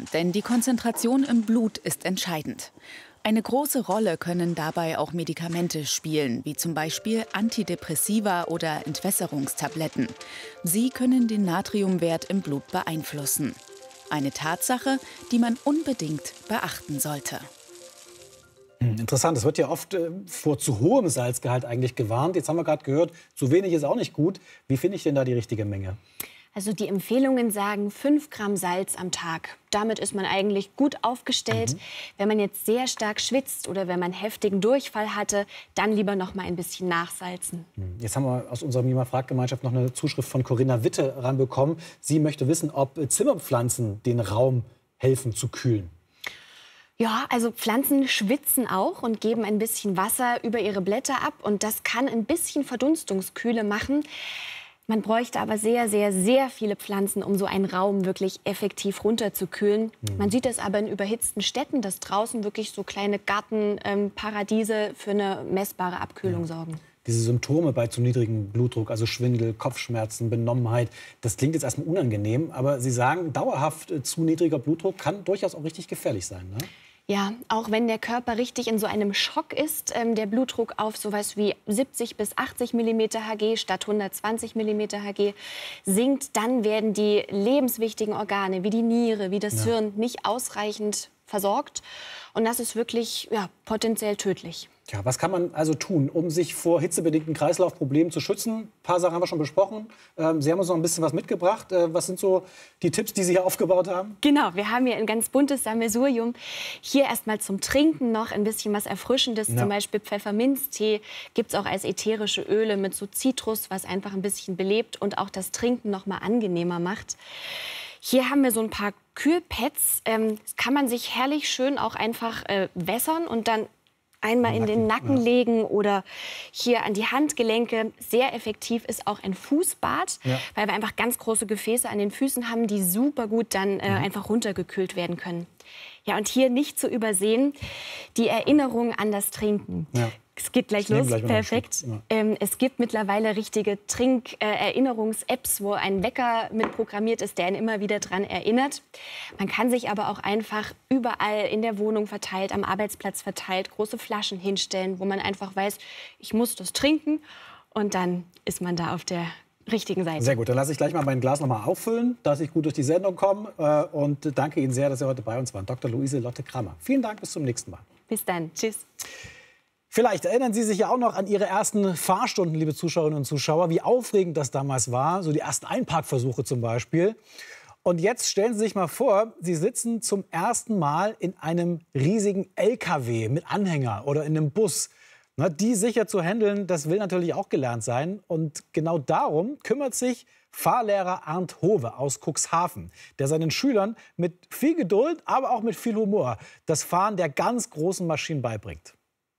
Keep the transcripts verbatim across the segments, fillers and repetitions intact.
denn die Konzentration im Blut ist entscheidend. Eine große Rolle können dabei auch Medikamente spielen, wie zum Beispiel Antidepressiva oder Entwässerungstabletten. Sie können den Natriumwert im Blut beeinflussen. Eine Tatsache, die man unbedingt beachten sollte. Interessant, es wird ja oft äh, vor zu hohem Salzgehalt eigentlich gewarnt. Jetzt haben wir gerade gehört, zu wenig ist auch nicht gut. Wie finde ich denn da die richtige Menge? Also die Empfehlungen sagen fünf Gramm Salz am Tag. Damit ist man eigentlich gut aufgestellt. Mhm. Wenn man jetzt sehr stark schwitzt oder wenn man heftigen Durchfall hatte, dann lieber noch mal ein bisschen nachsalzen. Jetzt haben wir aus unserer Mima-Frag-Gemeinschaft noch eine Zuschrift von Corinna Witte ranbekommen. Sie möchte wissen, ob Zimmerpflanzen den Raum helfen zu kühlen. Ja, also Pflanzen schwitzen auch und geben ein bisschen Wasser über ihre Blätter ab. Und das kann ein bisschen Verdunstungskühle machen. Man bräuchte aber sehr, sehr, sehr viele Pflanzen, um so einen Raum wirklich effektiv runterzukühlen. Mhm. Man sieht es aber in überhitzten Städten, dass draußen wirklich so kleine Gartenparadiese ähm, für eine messbare Abkühlung ja. sorgen. Diese Symptome bei zu niedrigem Blutdruck, also Schwindel, Kopfschmerzen, Benommenheit, das klingt jetzt erstmal unangenehm. Aber Sie sagen, dauerhaft äh, zu niedriger Blutdruck kann durchaus auch richtig gefährlich sein, ne? Ja, auch wenn der Körper richtig in so einem Schock ist, ähm, der Blutdruck auf sowas wie siebzig bis achtzig Millimeter Hg statt hundertzwanzig Millimeter Hg sinkt, dann werden die lebenswichtigen Organe wie die Niere, wie das ja. Hirn nicht ausreichend versorgt. Und das ist wirklich ja, potenziell tödlich. Ja, was kann man also tun, um sich vor hitzebedingten Kreislaufproblemen zu schützen? Ein paar Sachen haben wir schon besprochen. Ähm, Sie haben uns noch ein bisschen was mitgebracht. Äh, was sind so die Tipps, die Sie hier aufgebaut haben? Genau, wir haben hier ein ganz buntes Sammelsurium. Hier erstmal zum Trinken noch ein bisschen was Erfrischendes, ja. zum Beispiel Pfefferminztee. Gibt es auch als ätherische Öle mit so Zitrus, was einfach ein bisschen belebt und auch das Trinken noch mal angenehmer macht. Hier haben wir so ein paar Kühlpads. Ähm, das kann man sich herrlich schön auch einfach äh, wässern und dann einmal in den Nacken ja. legen oder hier an die Handgelenke. Sehr effektiv ist auch ein Fußbad, ja. weil wir einfach ganz große Gefäße an den Füßen haben, die super gut dann äh, mhm. einfach runtergekühlt werden können. Ja, und hier nicht zu übersehen, die Erinnerung an das Trinken. Ja. Es geht gleich los, gleich perfekt. Ja. Ähm, es gibt mittlerweile richtige Trink-Erinnerungs-Apps, wo ein Wecker mit programmiert ist, der einen immer wieder dran erinnert. Man kann sich aber auch einfach überall in der Wohnung verteilt, am Arbeitsplatz verteilt, große Flaschen hinstellen, wo man einfach weiß, ich muss das trinken. Und dann ist man da auf der richtigen Seite. Sehr gut, dann lasse ich gleich mal mein Glas noch mal auffüllen, dass ich gut durch die Sendung komme. Und danke Ihnen sehr, dass Sie heute bei uns waren. Doktor Luise Lotte Krammer. Vielen Dank, bis zum nächsten Mal. Bis dann, tschüss. Vielleicht erinnern Sie sich ja auch noch an Ihre ersten Fahrstunden, liebe Zuschauerinnen und Zuschauer, wie aufregend das damals war, so die ersten Einparkversuche zum Beispiel. Und jetzt stellen Sie sich mal vor, Sie sitzen zum ersten Mal in einem riesigen L K W mit Anhänger oder in einem Bus. Na, die sicher zu handeln, das will natürlich auch gelernt sein. Und genau darum kümmert sich Fahrlehrer Arndt Hove aus Cuxhaven, der seinen Schülern mit viel Geduld, aber auch mit viel Humor das Fahren der ganz großen Maschinen beibringt.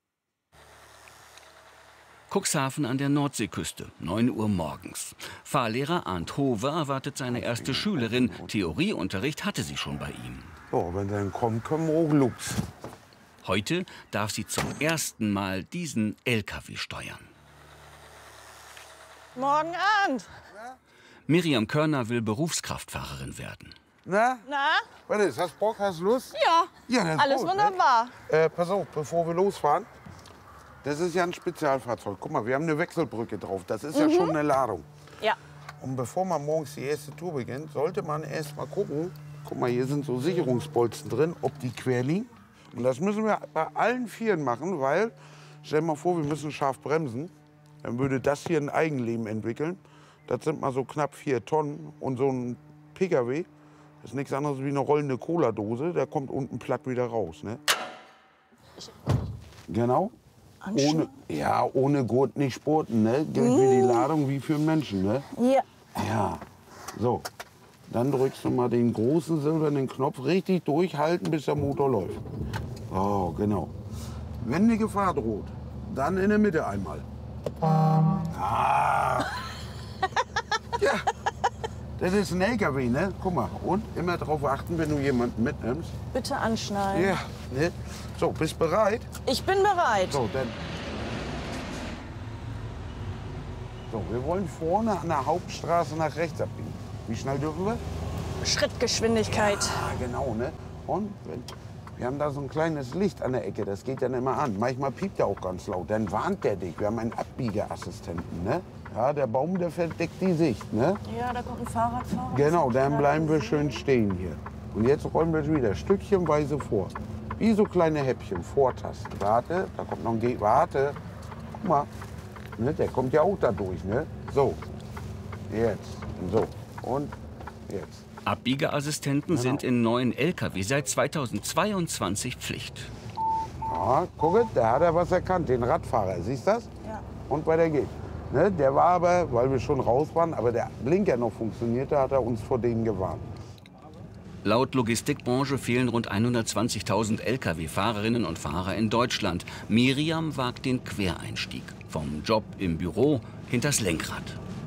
Cuxhaven an der Nordseeküste, neun Uhr morgens. Fahrlehrer Arndt Hove erwartet seine erste Schülerin. Theorieunterricht hatte sie schon bei ihm. Ja, wenn dann kommt, kommen wir auch los. Heute darf sie zum ersten Mal diesen L K W steuern. Morgen Abend. Miriam Körner will Berufskraftfahrerin werden. Na? Na? Was ist? Hast du Bock, hast du Lust? Ja, ja dann alles gut, wunderbar. Ne? Äh, pass auf, bevor wir losfahren. Das ist ja ein Spezialfahrzeug. Guck mal, wir haben eine Wechselbrücke drauf. Das ist mhm. ja schon eine Ladung. Ja. Und bevor man morgens die erste Tour beginnt, sollte man erst mal gucken. Guck mal, hier sind so Sicherungsbolzen drin, ob die quer liegen. Und das müssen wir bei allen Vieren machen, weil, stell dir mal vor, wir müssen scharf bremsen. Dann würde das hier ein Eigenleben entwickeln. Das sind mal so knapp vier Tonnen. Und so ein P K W ist nichts anderes wie eine rollende Cola-Dose. Der kommt unten platt wieder raus. Ne? Genau. Ohne, ja, ohne Gurt nicht sporten, ne? Gilt mm. wie die Ladung wie für einen Menschen, ne? Ja. Ja. So, dann drückst du mal den großen silbernen Knopf richtig durchhalten, bis der Motor läuft. Oh, genau. Wenn eine Gefahr droht, dann in der Mitte einmal. Ah. Ja, das ist ein L K W, ne? Guck mal, und immer darauf achten, wenn du jemanden mitnimmst. Bitte anschneiden. Ja, ne? So, bist bereit? Ich bin bereit. So, dann. So, wir wollen vorne an der Hauptstraße nach rechts abbiegen. Wie schnell dürfen wir? Schrittgeschwindigkeit. Ja, genau, ne? Und wenn, wir haben da so ein kleines Licht an der Ecke, das geht dann immer an. Manchmal piept er auch ganz laut, dann warnt der dich. Wir haben einen Abbiegeassistenten, ne? Ja, der Baum, der verdeckt die Sicht, ne? Ja, da kommt ein Fahrradfahrer. Genau, dann bleiben wir schön stehen hier. Und jetzt rollen wir wieder stückchenweise vor. Wie so kleine Häppchen, vortasten. Warte, da kommt noch ein Ge... Warte. Guck mal, ne? Der kommt ja auch da durch, ne? So, jetzt, und so und jetzt. Abbiegeassistenten Genau. sind in neuen L K W seit zweitausendzweiundzwanzig Pflicht. Ja, guck, da hat er was erkannt, den Radfahrer, siehst du das? Ja. Und weiter geht's. Ne, der war aber, weil wir schon raus waren, aber der Blinker noch funktionierte, hat er uns vor denen gewarnt. Laut Logistikbranche fehlen rund hundertzwanzigtausend L K W-Fahrerinnen und Fahrer in Deutschland. Miriam wagt den Quereinstieg. Vom Job im Büro hinters Lenkrad.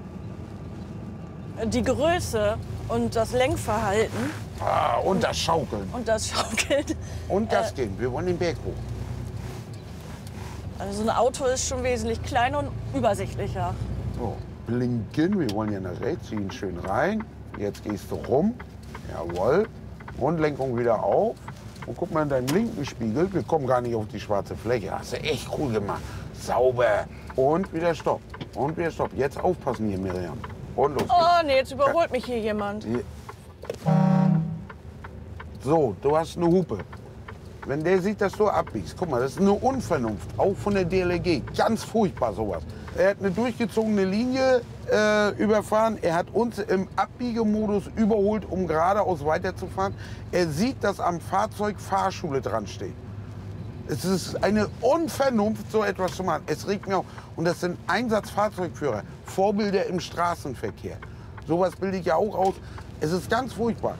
Die Größe und das Lenkverhalten Ah, und das Schaukeln. und das Schaukeln. Und das gehen. Wir wollen den Berg hoch. Also so ein Auto ist schon wesentlich kleiner und übersichtlicher. So, blinken. Wir wollen hier nach rechts, ziehen schön rein. Jetzt gehst du rum. Jawohl. Rundlenkung wieder auf. Und guck mal in deinen linken Spiegel. Wir kommen gar nicht auf die schwarze Fläche. Hast du echt cool gemacht. Sauber. Und wieder Stopp. Und wieder Stopp. Jetzt aufpassen hier, Miriam. Und los. Oh nee, jetzt überholt mich hier jemand. So, du hast eine Hupe. Wenn der sieht, dass du abbiegst, guck mal, das ist eine Unvernunft, auch von der D L R G. Ganz furchtbar sowas. Er hat eine durchgezogene Linie äh, überfahren. Er hat uns im Abbiegemodus überholt, um geradeaus weiterzufahren. Er sieht, dass am Fahrzeug Fahrschule dran steht. Es ist eine Unvernunft, so etwas zu machen. Es regt mich auf. Und das sind Einsatzfahrzeugführer, Vorbilder im Straßenverkehr. Sowas bilde ich ja auch aus. Es ist ganz furchtbar.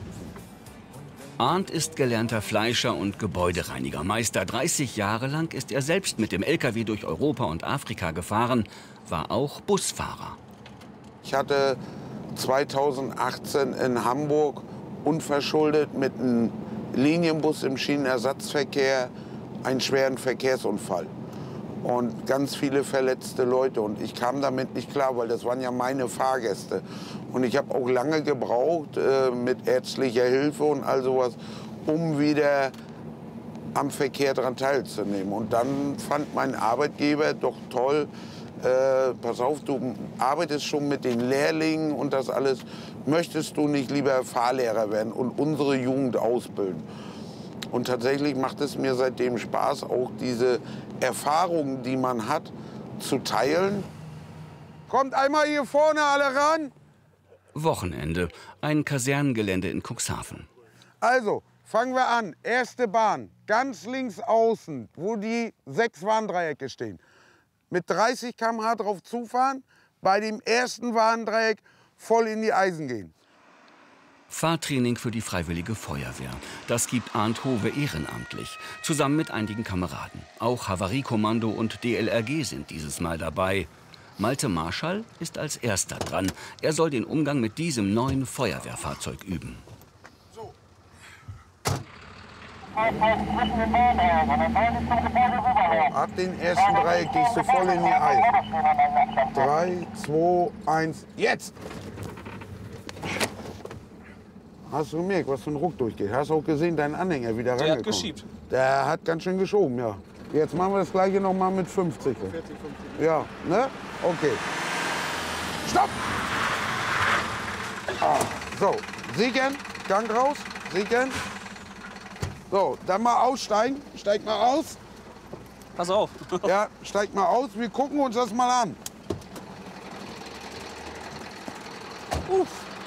Arndt ist gelernter Fleischer und Gebäudereinigermeister. dreißig Jahre lang ist er selbst mit dem L K W durch Europa und Afrika gefahren, war auch Busfahrer. Ich hatte zweitausendachtzehn in Hamburg unverschuldet mit einem Linienbus im Schienenersatzverkehr einen schweren Verkehrsunfall und ganz viele verletzte Leute. Und ich kam damit nicht klar, weil das waren ja meine Fahrgäste. Und ich habe auch lange gebraucht äh, mit ärztlicher Hilfe und all sowas, um wieder am Verkehr daran teilzunehmen. Und dann fand mein Arbeitgeber doch toll, äh, pass auf, du arbeitest schon mit den Lehrlingen und das alles. Möchtest du nicht lieber Fahrlehrer werden und unsere Jugend ausbilden? Und tatsächlich macht es mir seitdem Spaß, auch diese Erfahrungen, die man hat, zu teilen. Kommt einmal hier vorne alle ran. Wochenende, ein Kasernengelände in Cuxhaven. Also, fangen wir an. Erste Bahn, ganz links außen, wo die sechs Warndreiecke stehen. Mit dreißig Kilometer pro Stunde drauf zufahren, bei dem ersten Warndreieck voll in die Eisen gehen. Fahrtraining für die Freiwillige Feuerwehr. Das gibt Arndt Hove ehrenamtlich, zusammen mit einigen Kameraden. Auch Havariekommando und D L R G sind dieses Mal dabei. Malte Marschall ist als erster dran. Er soll den Umgang mit diesem neuen Feuerwehrfahrzeug üben. So. Ab den ersten Dreieck gehst du voll in die Eisen. Drei, zwei, eins, jetzt! Hast du gemerkt, was für ein Ruck durchgeht? Hast du auch gesehen, deinen Anhänger wieder rangekommen? Der hat geschiebt. Der hat ganz schön geschoben, ja. Jetzt machen wir das gleiche noch mal mit fünfzig. vierzig, fünfzig. Ja, ne? Okay. Stopp! Ah, so, sichern, Gang raus, sichern. So, dann mal aussteigen. Steig mal aus. Pass auf. Ja, steig mal aus. Wir gucken uns das mal an. Uff.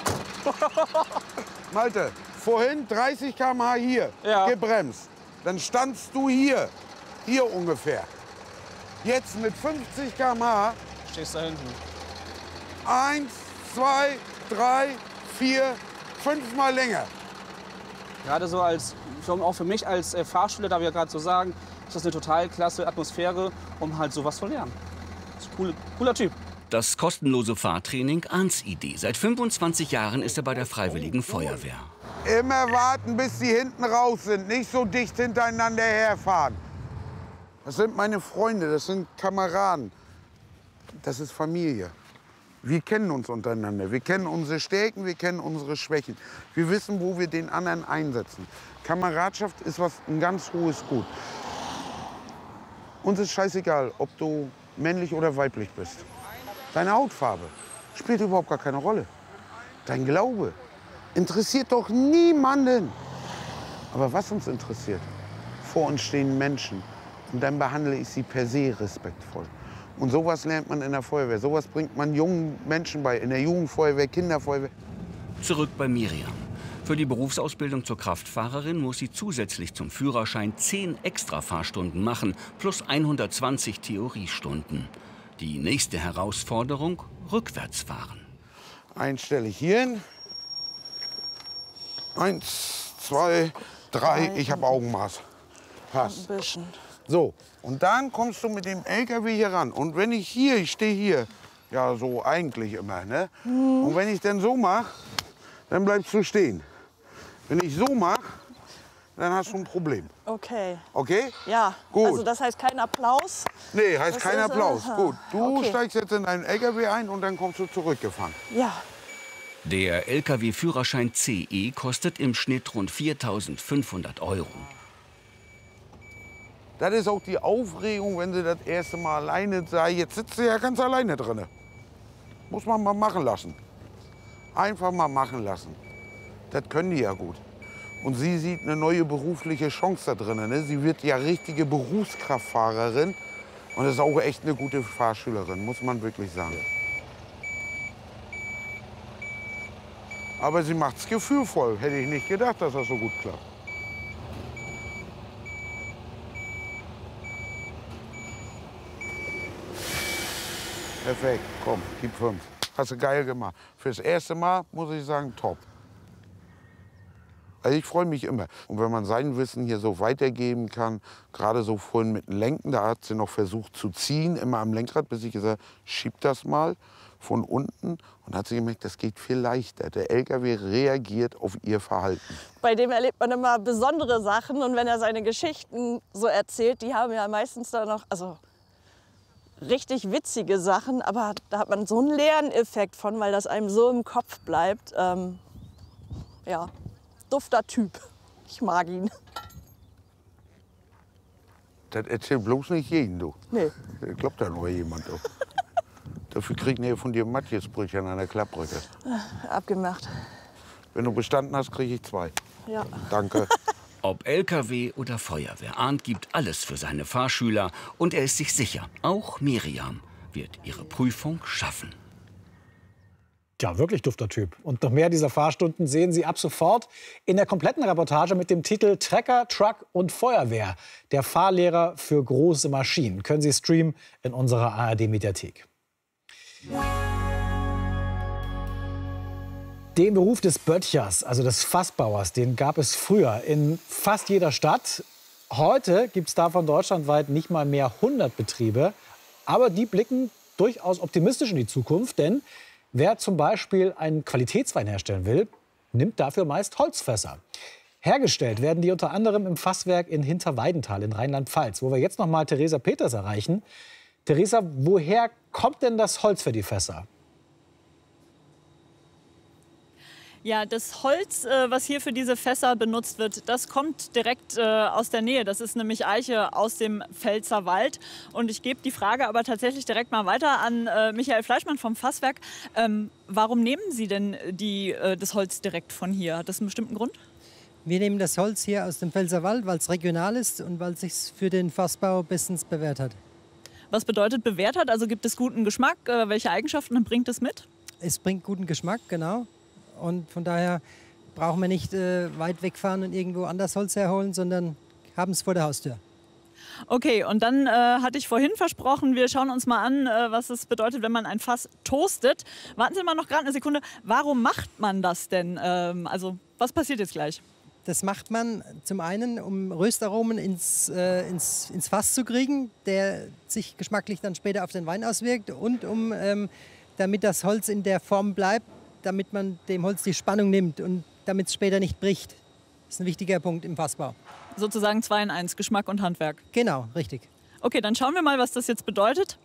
Malte, vorhin dreißig Kilometer pro Stunde hier, Ja. gebremst. Dann standst du hier, hier ungefähr. Jetzt mit fünfzig Kilometer pro Stunde, Stehst da hinten. eins, zwei, drei, vier, fünfmal länger. Gerade so als, auch für mich als äh, Fahrschüler, darf ich ja gerade so sagen, ist das eine total klasse Atmosphäre, um halt sowas zu lernen. Das ist ein cooler, cooler Typ. Das kostenlose Fahrtraining Arndts Idee. Seit fünfundzwanzig Jahren ist er bei der Freiwilligen Feuerwehr. Immer warten, bis sie hinten raus sind. Nicht so dicht hintereinander herfahren. Das sind meine Freunde, das sind Kameraden. Das ist Familie. Wir kennen uns untereinander. Wir kennen unsere Stärken, wir kennen unsere Schwächen. Wir wissen, wo wir den anderen einsetzen. Kameradschaft ist was, ein ganz hohes Gut. Uns ist scheißegal, ob du männlich oder weiblich bist. Deine Hautfarbe spielt überhaupt gar keine Rolle. Dein Glaube interessiert doch niemanden. Aber was uns interessiert, vor uns stehen Menschen. Und dann behandle ich sie per se respektvoll. Und sowas lernt man in der Feuerwehr. Sowas bringt man jungen Menschen bei, in der Jugendfeuerwehr, Kinderfeuerwehr. Zurück bei Miriam. Für die Berufsausbildung zur Kraftfahrerin muss sie zusätzlich zum Führerschein zehn Extrafahrstunden machen, plus hundertzwanzig Theoriestunden. Die nächste Herausforderung, rückwärts fahren. Einen stelle ich hier hin. Eins, zwei, drei. Ich habe Augenmaß. Passt. Ein bisschen. So, und dann kommst du mit dem L K W hier ran. Und wenn ich hier, ich stehe hier, ja so eigentlich immer, ne? Mhm. Und wenn ich dann so mache, dann bleibst du stehen. Wenn ich so mache, dann hast du ein Problem. Okay. Okay? Ja. Gut. Also das heißt kein Applaus? Nee, heißt das kein ist, Applaus. Aha. Gut, du okay. steigst jetzt in deinen L K W ein und dann kommst du zurückgefahren. Ja. Der L K W-Führerschein C E kostet im Schnitt rund viertausendfünfhundert Euro. Das ist auch die Aufregung, wenn sie das erste Mal alleine sei. Jetzt sitzt sie ja ganz alleine drin. Muss man mal machen lassen. Einfach mal machen lassen. Das können die ja gut. Und sie sieht eine neue berufliche Chance da drin. Ne? Sie wird ja richtige Berufskraftfahrerin. Und ist auch echt eine gute Fahrschülerin, muss man wirklich sagen. Aber sie macht es gefühlvoll. Hätte ich nicht gedacht, dass das so gut klappt. Perfekt, komm, gib fünf. Hast du geil gemacht. Fürs erste Mal muss ich sagen, top. Also ich freue mich immer. Und wenn man sein Wissen hier so weitergeben kann, gerade so vorhin mit dem Lenken, da hat sie noch versucht zu ziehen, immer am Lenkrad, bis ich gesagt habe, schieb das mal von unten. Und hat sie gemerkt, das geht viel leichter. Der L K W reagiert auf ihr Verhalten. Bei dem erlebt man immer besondere Sachen. Und wenn er seine Geschichten so erzählt, die haben ja meistens dann noch, also richtig witzige Sachen. Aber da hat man so einen Lerneffekt von, weil das einem so im Kopf bleibt. Ähm, ja. Dufter Typ. Ich mag ihn. Das erzählt bloß nicht jeden, du. Nee. Das glaubt da nur jemand, du. Dafür kriegen wir von dir Matjesbrüche an einer Klappbrücke. Abgemacht. Wenn du bestanden hast, kriege ich zwei. Ja. Danke. Ob L K W oder Feuerwehr, Arndt gibt alles für seine Fahrschüler. Und er ist sich sicher, auch Miriam wird ihre Prüfung schaffen. Ja, wirklich dufter Typ. Und noch mehr dieser Fahrstunden sehen Sie ab sofort in der kompletten Reportage mit dem Titel Trecker, Truck und Feuerwehr. Der Fahrlehrer für große Maschinen. Können Sie streamen in unserer A R D-Mediathek. Den Beruf des Böttchers, also des Fassbauers, den gab es früher in fast jeder Stadt. Heute gibt es davon deutschlandweit nicht mal mehr hundert Betriebe. Aber die blicken durchaus optimistisch in die Zukunft, denn wer zum Beispiel einen Qualitätswein herstellen will, nimmt dafür meist Holzfässer. Hergestellt werden die unter anderem im Fasswerk in Hinterweidenthal in Rheinland-Pfalz, wo wir jetzt noch mal Theresa Peters erreichen. Theresa, woher kommt denn das Holz für die Fässer? Ja, das Holz, äh, was hier für diese Fässer benutzt wird, das kommt direkt äh, aus der Nähe. Das ist nämlich Eiche aus dem Pfälzer Wald. Und ich gebe die Frage aber tatsächlich direkt mal weiter an äh, Michael Fleischmann vom Fasswerk. Ähm, warum nehmen Sie denn die, äh, das Holz direkt von hier? Hat das einen bestimmten Grund? Wir nehmen das Holz hier aus dem Pfälzer Wald, weil es regional ist und weil es sich für den Fassbau bestens bewährt hat. Was bedeutet bewährt hat? Also gibt es guten Geschmack? Äh, welche Eigenschaften bringt es mit? Es bringt guten Geschmack, genau. Und von daher brauchen wir nicht äh, weit wegfahren und irgendwo anders Holz herholen, sondern haben es vor der Haustür. Okay, und dann äh, hatte ich vorhin versprochen, wir schauen uns mal an, äh, was es bedeutet, wenn man ein Fass toastet. Warten Sie mal noch gerade eine Sekunde. Warum macht man das denn? Ähm, also, was passiert jetzt gleich? Das macht man zum einen, um Röstaromen ins, äh, ins, ins Fass zu kriegen, der sich geschmacklich dann später auf den Wein auswirkt, und um, ähm, damit das Holz in der Form bleibt, damit man dem Holz die Spannung nimmt und damit es später nicht bricht. Das ist ein wichtiger Punkt im Fassbau. Sozusagen zwei in eins, Geschmack und Handwerk. Genau, richtig. Okay, dann schauen wir mal, was das jetzt bedeutet.